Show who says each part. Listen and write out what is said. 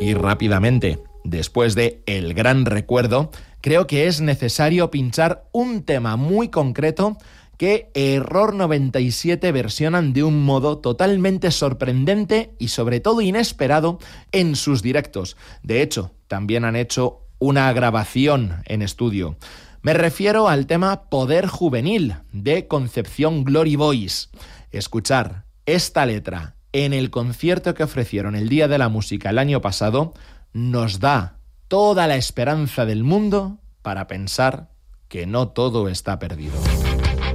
Speaker 1: Y rápidamente, después de El Gran Recuerdo, creo que es necesario pinchar un tema muy concreto que Error 97 versionan de un modo totalmente sorprendente y sobre todo inesperado en sus directos. De hecho, también han hecho una grabación en estudio. Me refiero al tema Poder Juvenil de Concepción Glory Boys. Escuchar esta letra en el concierto que ofrecieron el Día de la Música el año pasado nos da toda la esperanza del mundo para pensar que no todo está perdido.